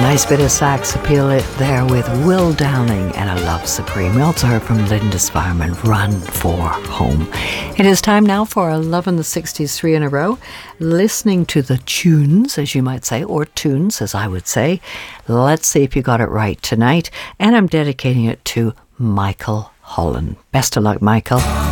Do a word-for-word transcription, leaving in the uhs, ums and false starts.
Nice bit of sax appeal it there with Will Downing and A Love Supreme. We also heard from Lindisfarne, Run for Home. It is time now for a Love in the sixties three in a row. Listening to the tunes, as you might say, or tunes, as I would say. Let's see if you got it right tonight. And I'm dedicating it to Michael Holland. Best of luck, Michael.